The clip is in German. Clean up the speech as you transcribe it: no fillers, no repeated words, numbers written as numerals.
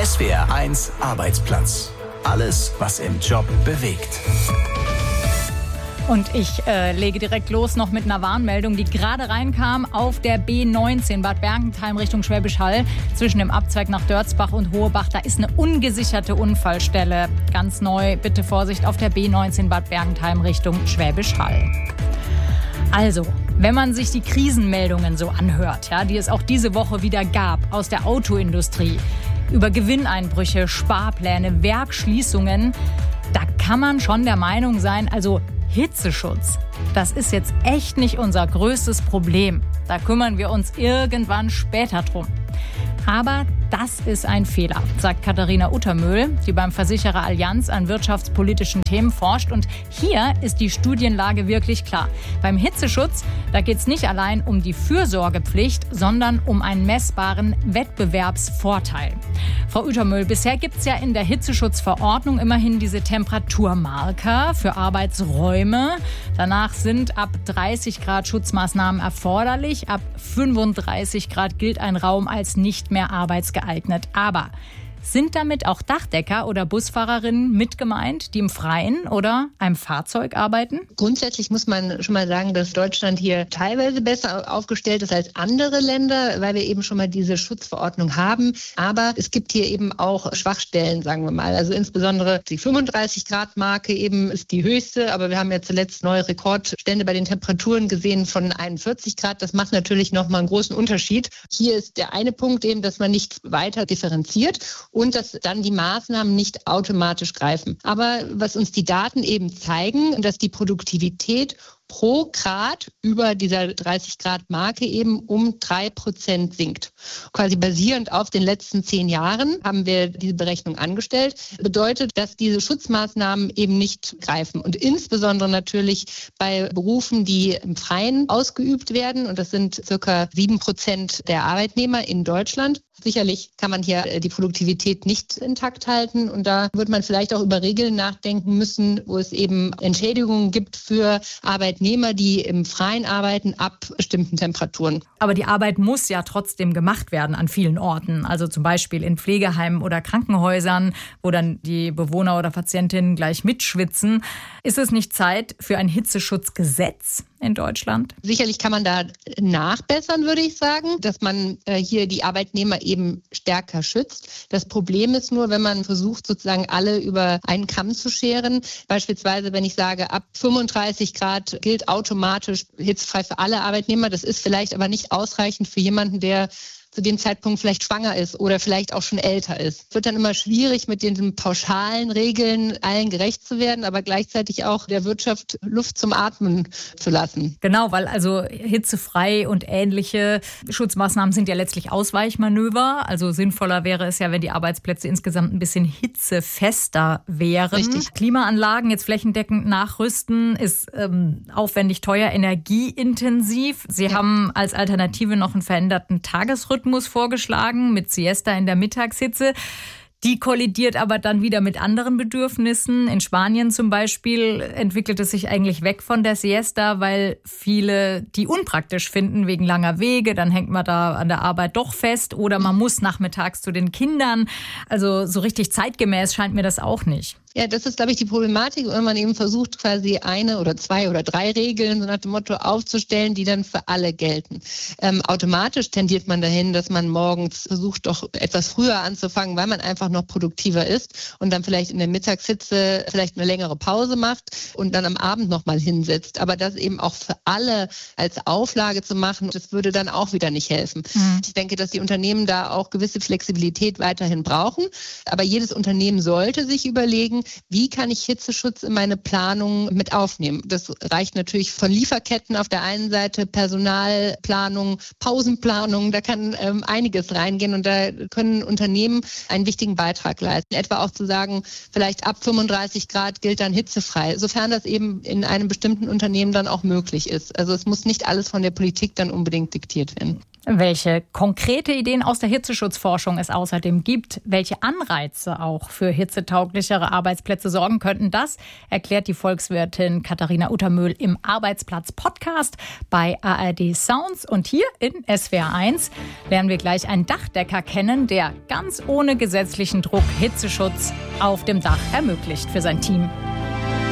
SWR1 Arbeitsplatz. Alles, was im Job bewegt. Und ich lege direkt los noch mit einer Warnmeldung, die gerade reinkam auf der B19 Bad Bergentheim Richtung Schwäbisch Hall. Zwischen dem Abzweig nach Dörzbach und Hohebach, da ist eine ungesicherte Unfallstelle. Ganz neu, bitte Vorsicht auf der B19 Bad Bergentheim Richtung Schwäbisch Hall. Also, wenn man sich die Krisenmeldungen so anhört, ja, die es auch diese Woche wieder gab aus der Autoindustrie, über Gewinneinbrüche, Sparpläne, Werksschließungen, da kann man schon der Meinung sein, also Hitzeschutz, das ist jetzt echt nicht unser größtes Problem. Da kümmern wir uns irgendwann später drum. Aber das ist ein Fehler, sagt Katharina Uttermöhl, die beim Versicherer Allianz an wirtschaftspolitischen Themen forscht. Und hier ist die Studienlage wirklich klar. Beim Hitzeschutz, da geht es nicht allein um die Fürsorgepflicht, sondern um einen messbaren Wettbewerbsvorteil. Frau Uttermöhl, bisher gibt es ja in der Hitzeschutzverordnung immerhin diese Temperaturmarker für Arbeitsräume. Danach sind ab 30 Grad Schutzmaßnahmen erforderlich. Ab 35 Grad gilt ein Raum als nicht mehr arbeitsgeeignet. Aber sind damit auch Dachdecker oder Busfahrerinnen mit gemeint, die im Freien oder einem Fahrzeug arbeiten? Grundsätzlich muss man schon mal sagen, dass Deutschland hier teilweise besser aufgestellt ist als andere Länder, weil wir eben schon mal diese Schutzverordnung haben. Aber es gibt hier eben auch Schwachstellen, sagen wir mal. Also insbesondere die 35-Grad-Marke eben ist die höchste. Aber wir haben ja zuletzt neue Rekordstände bei den Temperaturen gesehen von 41 Grad. Das macht natürlich nochmal einen großen Unterschied. Hier ist der eine Punkt eben, dass man nicht weiter differenziert und dass dann die Maßnahmen nicht automatisch greifen. Aber was uns die Daten eben zeigen, dass die Produktivität pro Grad über dieser 30-Grad-Marke eben um 3% sinkt. Quasi basierend auf den letzten 10 Jahren haben wir diese Berechnung angestellt. Bedeutet, dass diese Schutzmaßnahmen eben nicht greifen. Und insbesondere natürlich bei Berufen, die im Freien ausgeübt werden. Und das sind circa 7% der Arbeitnehmer in Deutschland. Sicherlich kann man hier die Produktivität nicht intakt halten. Und da wird man vielleicht auch über Regeln nachdenken müssen, wo es eben Entschädigungen gibt für Arbeitnehmer, die im Freien arbeiten, ab bestimmten Temperaturen. Aber die Arbeit muss ja trotzdem gemacht werden an vielen Orten. Also zum Beispiel in Pflegeheimen oder Krankenhäusern, wo dann die Bewohner oder Patientinnen gleich mitschwitzen. Ist es nicht Zeit für ein Hitzeschutzgesetz in Deutschland? Sicherlich kann man da nachbessern, würde ich sagen, dass man hier die Arbeitnehmer eben stärker schützt. Das Problem ist nur, wenn man versucht, sozusagen alle über einen Kamm zu scheren. Beispielsweise, wenn ich sage, ab 35 Grad gilt automatisch hitzefrei für alle Arbeitnehmer. Das ist vielleicht aber nicht ausreichend für jemanden, der zu dem Zeitpunkt vielleicht schwanger ist oder vielleicht auch schon älter ist. Es wird dann immer schwierig, mit den pauschalen Regeln allen gerecht zu werden, aber gleichzeitig auch der Wirtschaft Luft zum Atmen zu lassen. Genau, weil also hitzefrei und ähnliche Schutzmaßnahmen sind ja letztlich Ausweichmanöver. Also sinnvoller wäre es ja, wenn die Arbeitsplätze insgesamt ein bisschen hitzefester wären. Richtig. Klimaanlagen jetzt flächendeckend nachrüsten ist aufwendig, teuer, energieintensiv. Sie haben als Alternative noch einen veränderten Tagesrhythmus vorgeschlagen mit Siesta in der Mittagshitze. Die kollidiert aber dann wieder mit anderen Bedürfnissen. In Spanien zum Beispiel entwickelt es sich eigentlich weg von der Siesta, weil viele die unpraktisch finden wegen langer Wege. Dann hängt man da an der Arbeit doch fest oder man muss nachmittags zu den Kindern. Also so richtig zeitgemäß scheint mir das auch nicht. Ja, das ist, glaube ich, die Problematik, wenn man eben versucht, quasi 1 oder 2 oder 3 Regeln so nach dem Motto aufzustellen, die dann für alle gelten. Automatisch tendiert man dahin, dass man morgens versucht, doch etwas früher anzufangen, weil man einfach noch produktiver ist und dann vielleicht in der Mittagshitze vielleicht eine längere Pause macht und dann am Abend nochmal hinsetzt. Aber das eben auch für alle als Auflage zu machen, das würde dann auch wieder nicht helfen. Ich denke, dass die Unternehmen da auch gewisse Flexibilität weiterhin brauchen. Aber jedes Unternehmen sollte sich überlegen, wie kann ich Hitzeschutz in meine Planung mit aufnehmen. Das reicht natürlich von Lieferketten auf der einen Seite, Personalplanung, Pausenplanung, da kann einiges reingehen und da können Unternehmen einen wichtigen Beitrag leisten. Etwa auch zu sagen, vielleicht ab 35 Grad gilt dann hitzefrei, sofern das eben in einem bestimmten Unternehmen dann auch möglich ist. Also es muss nicht alles von der Politik dann unbedingt diktiert werden. Welche konkrete Ideen aus der Hitzeschutzforschung es außerdem gibt, welche Anreize auch für hitzetauglichere Arbeitsplätze sorgen könnten, das erklärt die Volkswirtin Katharina Uttermöhl im Arbeitsplatz-Podcast bei ARD Sounds. Und hier in SWR 1 lernen wir gleich einen Dachdecker kennen, der ganz ohne gesetzlichen Druck Hitzeschutz auf dem Dach ermöglicht für sein Team.